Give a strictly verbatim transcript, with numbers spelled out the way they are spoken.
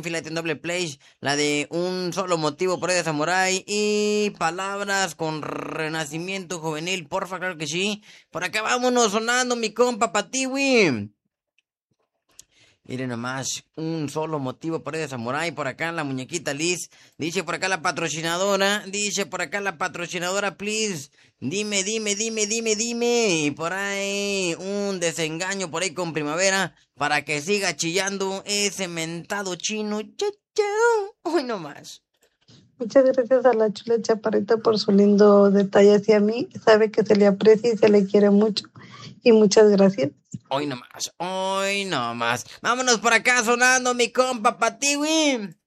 Fíjate en doble play, la de Un Solo Motivo por ahí de Samurai y Palabras con Renacimiento Juvenil, porfa, claro que sí. Por acá vámonos sonando, mi compa Patiwi. Miren nomás, Un Solo Motivo por ahí de Samurai, por acá la muñequita Liz, dice por acá la patrocinadora, dice por acá la patrocinadora, please, dime, dime, dime, dime, dime, y por ahí un desengaño por ahí con Primavera, para que siga chillando ese mentado chino, chau, chau, hoy nomás. Muchas gracias a la chula chaparrita por su lindo detalle hacia mí. Sabe que se le aprecia y se le quiere mucho. Y muchas gracias. Hoy nomás, hoy nomás. Vámonos por acá sonando, mi compa Patiwi.